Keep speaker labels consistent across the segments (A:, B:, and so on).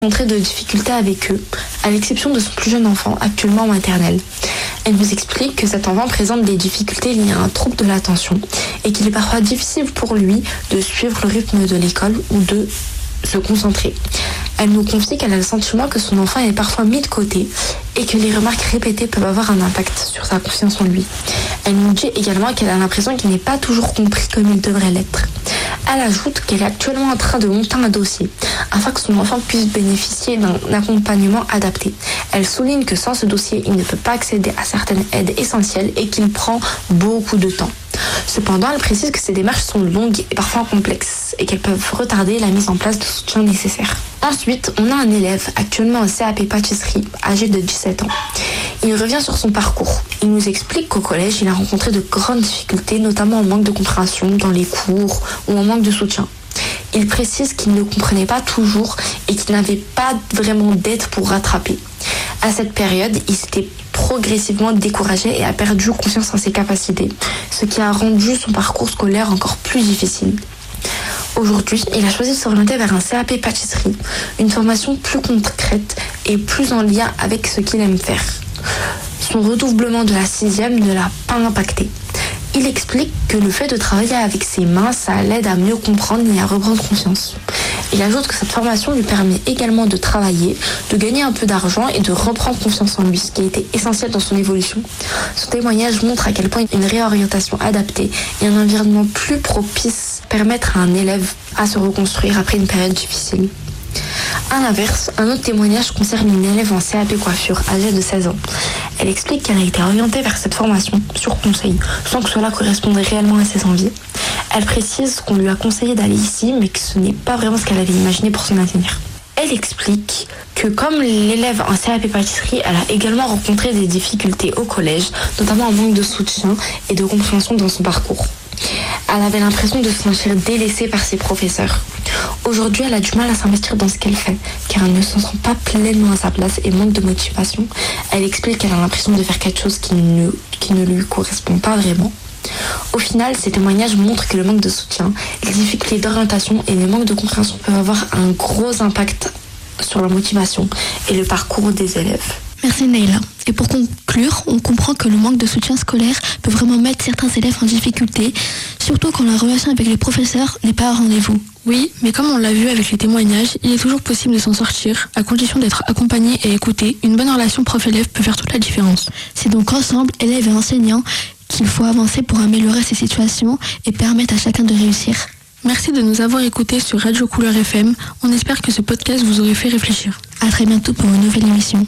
A: rencontré de difficultés avec eux, à l'exception de son plus jeune enfant, actuellement en maternelle. Elle nous explique que cet enfant présente des difficultés liées à un trouble de l'attention et qu'il est parfois difficile pour lui de suivre le rythme de l'école ou de se concentrer. Elle nous confie qu'elle a le sentiment que son enfant est parfois mis de côté et que les remarques répétées peuvent avoir un impact sur sa confiance en lui. Elle nous dit également qu'elle a l'impression qu'il n'est pas toujours compris comme il devrait l'être. Elle ajoute qu'elle est actuellement en train de monter un dossier afin que son enfant puisse bénéficier d'un accompagnement adapté. Elle souligne que sans ce dossier, il ne peut pas accéder à certaines aides essentielles et qu'il prend beaucoup de temps. Cependant, elle précise que ces démarches sont longues et parfois complexes et qu'elles peuvent retarder la mise en place de soutien nécessaire. Ensuite, on a un élève actuellement en CAP pâtisserie, âgé de 17 ans. Il revient sur son parcours. Il nous explique qu'au collège, il a rencontré de grandes difficultés, notamment en manque de compréhension dans les cours ou en manque de soutien. Il précise qu'il ne comprenait pas toujours et qu'il n'avait pas vraiment d'aide pour rattraper. À cette période, il s'était progressivement découragé et a perdu confiance en ses capacités, ce qui a rendu son parcours scolaire encore plus difficile. Aujourd'hui, il a choisi de s'orienter vers un CAP pâtisserie, une formation plus concrète et plus en lien avec ce qu'il aime faire. Son redoublement de la 6e ne l'a pas impacté. Il explique que le fait de travailler avec ses mains, ça l'aide à mieux comprendre et à reprendre confiance. Il ajoute que cette formation lui permet également de travailler, de gagner un peu d'argent et de reprendre confiance en lui, ce qui était essentiel dans son évolution. Son témoignage montre à quel point une réorientation adaptée et un environnement plus propice permettent à un élève à se reconstruire après une période difficile. À l'inverse, un autre témoignage concerne une élève en CAP coiffure âgée de 16 ans. Elle explique qu'elle a été orientée vers cette formation sur conseil, sans que cela corresponde réellement à ses envies. Elle précise qu'on lui a conseillé d'aller ici, mais que ce n'est pas vraiment ce qu'elle avait imaginé pour son avenir. Elle explique que comme l'élève en CAP pâtisserie, elle a également rencontré des difficultés au collège, notamment en manque de soutien et de compréhension dans son parcours. Elle avait l'impression de se sentir délaissée par ses professeurs. Aujourd'hui, elle a du mal à s'investir dans ce qu'elle fait, car elle ne se sent pas pleinement à sa place et manque de motivation. Elle explique qu'elle a l'impression de faire quelque chose qui ne lui correspond pas vraiment. Au final, ces témoignages montrent que le manque de soutien, les difficultés d'orientation et le manque de compréhension peuvent avoir un gros impact sur la motivation et le parcours des élèves.
B: Merci Neila. Et pour conclure, on comprend que le manque de soutien scolaire peut vraiment mettre certains élèves en difficulté, surtout quand la relation avec les professeurs n'est pas à rendez-vous.
C: Oui, mais comme on l'a vu avec les témoignages, il est toujours possible de s'en sortir, à condition d'être accompagné et écouté. Une bonne relation prof-élève peut faire toute la différence.
B: C'est donc ensemble, élèves et enseignants, qu'il faut avancer pour améliorer ces situations et permettre à chacun de réussir.
C: Merci de nous avoir écoutés sur Radio Couleur FM. On espère que ce podcast vous aurait fait réfléchir.
B: À très bientôt pour une nouvelle émission.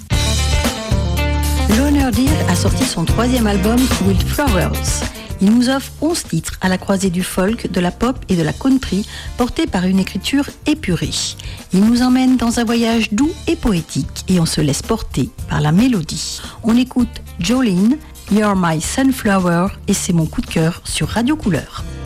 D: Loner Deal a sorti son 3e album Wildflowers. Il nous offre 11 titres à la croisée du folk, de la pop et de la country, portés par une écriture épurée. Il nous emmène dans un voyage doux et poétique et on se laisse porter par la mélodie. On écoute Jolene, You're My Sunflower et c'est mon coup de cœur sur Radio Couleur.